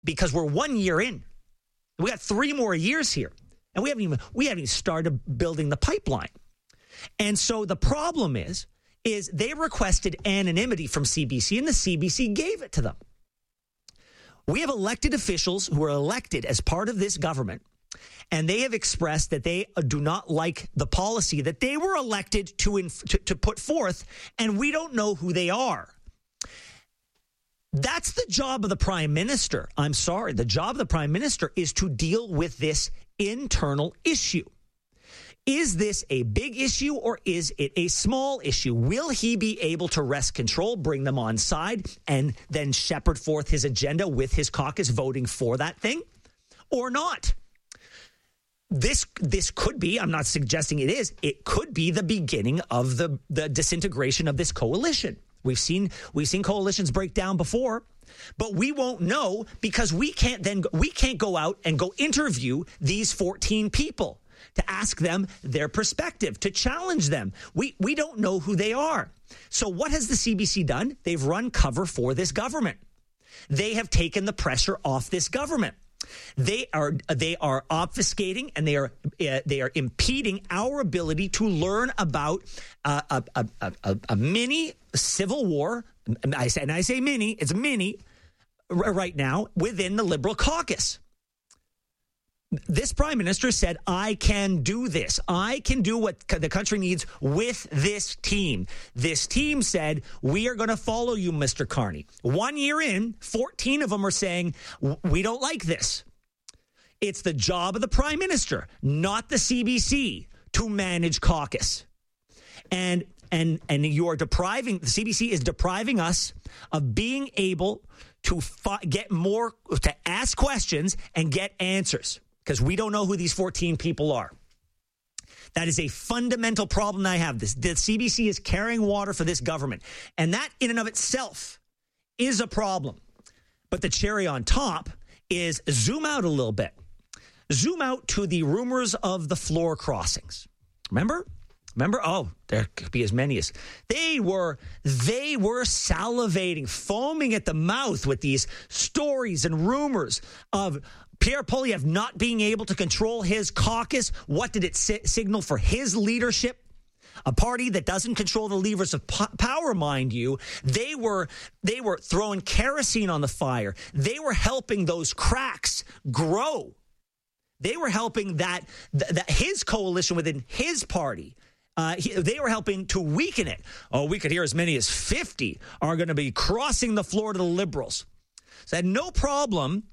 because we're 1 year in. We got 3 more years here, and we haven't even started building the pipeline. And so the problem is they requested anonymity from CBC, and the CBC gave it to them. We have elected officials who are elected as part of this government, and they have expressed that they do not like the policy that they were elected to put forth, and we don't know who they are. That's the job of the prime minister. I'm sorry. The job of the prime minister is to deal with this internal issue. Is this a big issue or is it a small issue? Will he be able to wrest control, bring them on side, and then shepherd forth his agenda with his caucus voting for that thing or not? This could be, I'm not suggesting it is, it could be the beginning of the disintegration of this coalition. We've seen coalitions break down before, but we won't know because we can't go out and go interview these 14 people to ask them their perspective, to challenge them. We don't know who they are. So what has the CBC done? They've run cover for this government. They have taken the pressure off this government. They are obfuscating and they are impeding our ability to learn about a mini civil war. I say mini, it's mini right now within the Liberal caucus. This prime minister said, I can do this. I can do what the country needs with this team. This team said, we are going to follow you, Mr. Carney. 1 year in, 14 of them are saying, we don't like this. It's the job of the prime minister, not the CBC, to manage caucus. And you are the CBC is depriving us of being able to to ask questions and get answers. Because we don't know who these 14 people are. That is a fundamental problem that I have. The CBC is carrying water for this government. And that in and of itself is a problem. But the cherry on top is zoom out a little bit. Zoom out to the rumors of the floor crossings. Remember? Oh, there could be as many as they were salivating, foaming at the mouth with these stories and rumors of Pierre Poilievre not being able to control his caucus. What did it signal for his leadership? A party that doesn't control the levers of power, mind you. They were throwing kerosene on the fire. They were helping those cracks grow. They were helping that his coalition within his party. They were helping to weaken it. Oh, we could hear as many as 50 are going to be crossing the floor to the Liberals. So I had no problem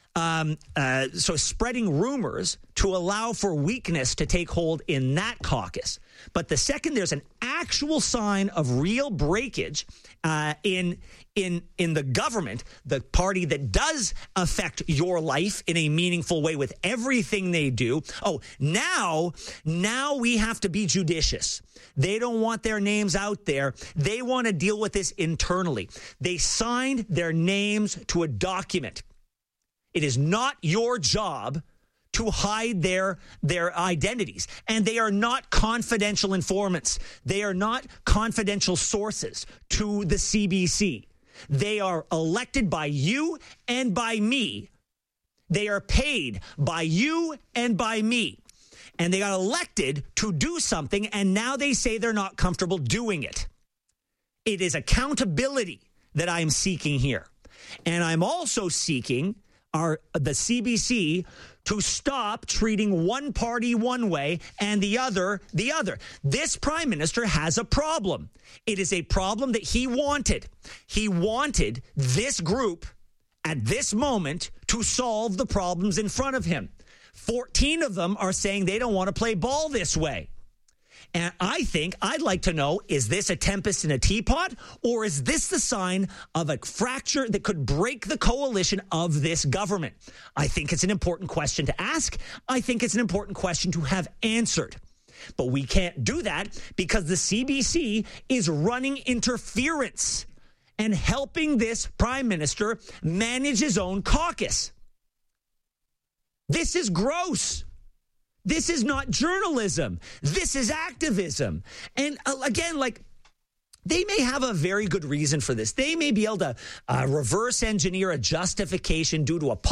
spreading rumors to allow for weakness to take hold in that caucus. But the second there's an actual sign of real breakage in the government, the party that does affect your life in a meaningful way with everything they do. Oh, now we have to be judicious. They don't want their names out there. They want to deal with this internally. They signed their names to a document. It is not your job to hide their identities. And they are not confidential informants. They are not confidential sources to the CBC. They are elected by you and by me. They are paid by you and by me. And they got elected to do something, and now they say they're not comfortable doing it. It is accountability that I'm seeking here. And I'm also seeking the CBC to stop treating one party one way and the other the other. This prime minister has a problem. It is a problem that he wanted. He wanted this group at this moment to solve the problems in front of him. 14 of them are saying they don't want to play ball this way. And I'd like to know, is this a tempest in a teapot, or is this the sign of a fracture that could break the coalition of this government? I think it's an important question to ask. I think it's an important question to have answered. But we can't do that because the CBC is running interference and helping this prime minister manage his own caucus. This is gross. This is not journalism. This is activism. And again, They may have a very good reason for this. They may be able to reverse engineer a justification due to a